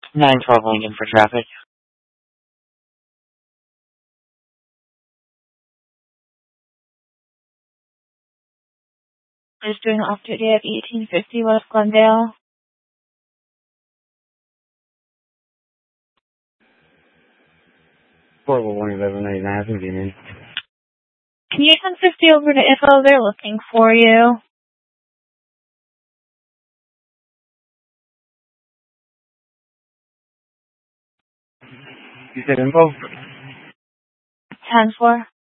912 Lincoln for traffic. Just doing off duty at 1850 West Glendale. Portable 11189, convenient. Can you 1050 over to Info? They're looking for you. You said info? 10-4.